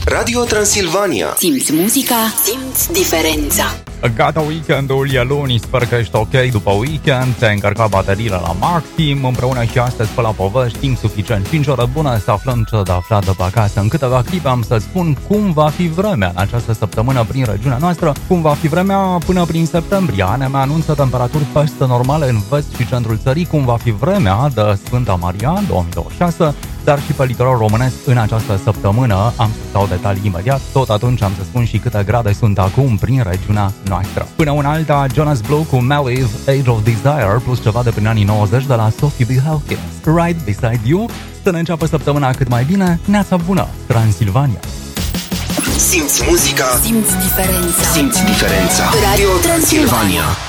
Radio Transilvania. Simți muzica, simți diferența. Gata weekendul, e luni, sper că ești ok după weekend, te-ai încărcat bateriile la maxim, împreună și astăzi pe la povești, timp suficient, 5 ore bune să aflăm ce de aflat de pe acasă. În câteva clipe am să spun cum va fi vremea în această săptămână prin regiunea noastră, cum va fi vremea până prin septembrie. ANM anunță temperaturi peste normale în vest și centrul țării, cum va fi vremea de Sfânta Maria 2026, dar și pe litoralul românesc în această săptămână. Am să dau detalii imediat, tot atunci am să spun și câte grade sunt acum prin regiunea noastră. Până una alta, Jonas Blue cu Malive, Age of Desire, plus ceva de prin anii 90 de la Sophie B. Hawkins, Right Beside You. Să ne înceapă săptămâna cât mai bine. Neața bună, Transilvania. Simți muzica, Simți diferența. simți diferența. Radio Transilvania.